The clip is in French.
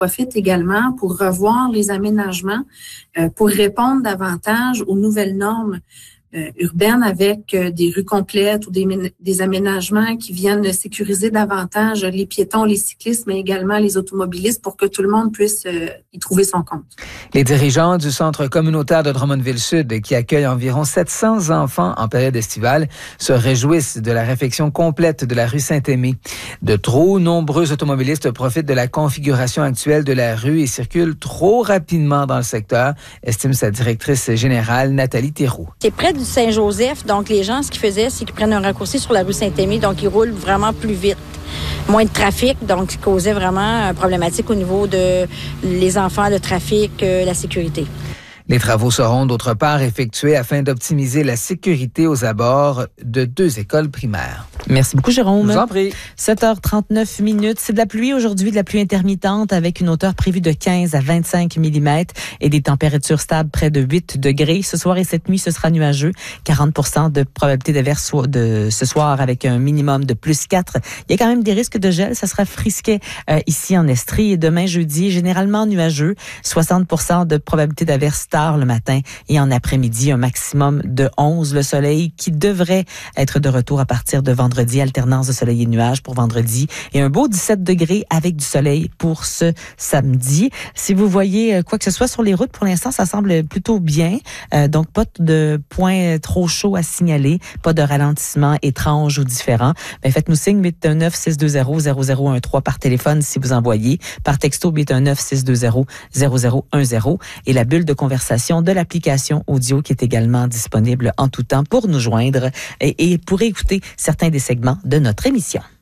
profite également pour revoir les aménagements pour répondre davantage aux nouvelles normes urbaines avec des rues complètes ou des aménagements qui viennent sécuriser davantage les piétons, les cyclistes, mais également les automobilistes pour que tout le monde puisse y trouver son compte. Les dirigeants du centre communautaire de Drummondville-Sud, qui accueille environ 700 enfants en période estivale, se réjouissent de la réfection complète de la rue Saint-Aimé. De trop nombreux automobilistes profitent de la configuration actuelle de la rue et circulent trop rapidement dans le secteur, estime sa directrice générale, Nathalie Théroux. C'est près du Saint-Joseph, donc les gens, ce qu'ils faisaient, c'est qu'ils prennent un raccourci sur la rue Saint-Aimé, donc ils roulent vraiment plus vite. Moins de trafic, donc ce qui causait vraiment une problématique au niveau de les enfants, le trafic, la sécurité. Les travaux seront d'autre part effectués afin d'optimiser la sécurité aux abords de 2 écoles primaires. Merci beaucoup, Jérôme. Je vous en prie. 7h39 minutes. C'est de la pluie aujourd'hui, de la pluie intermittente avec une hauteur prévue de 15 à 25 mm et des températures stables près de 8 degrés. Ce soir et cette nuit, ce sera nuageux. 40% de probabilité d'averse de ce soir avec un minimum de plus 4. Il y a quand même des risques de gel. Ça sera frisquet ici en Estrie. Et demain, jeudi, généralement nuageux. 60% de probabilité d'averse tard le matin et en après-midi, un maximum de 11. Le soleil qui devrait être de retour à partir de vendredi, alternance de soleil et nuages pour vendredi et un beau 17 degrés avec du soleil pour ce samedi. Si vous voyez quoi que ce soit sur les routes, pour l'instant, ça semble plutôt bien. Donc, pas de points trop chauds à signaler, pas de ralentissement étrange ou différent. Ben, faites-nous signe 819-620-0013 par téléphone si vous envoyez, par texto 819-620-0010 et la bulle de conversation de l'application audio qui est également disponible en tout temps pour nous joindre et pour écouter certains des segments de notre émission.